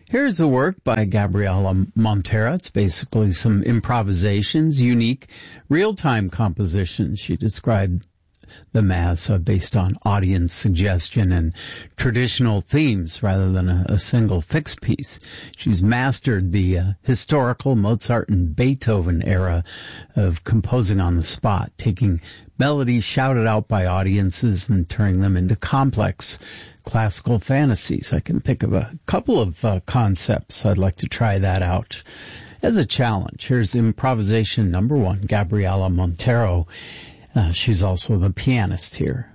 Here's a work by Gabriela Montero. It's basically some improvisations, unique, real-time compositions. She described them as based on audience suggestion and traditional themes rather than a single fixed piece. She's mastered the historical Mozart and Beethoven era of composing on the spot, taking melodies shouted out by audiences and turning them into complex classical fantasies. I can think of a couple of concepts. I'd like to try that out as a challenge. Here's improvisation number 1, Gabriela Montero. She's also the pianist here.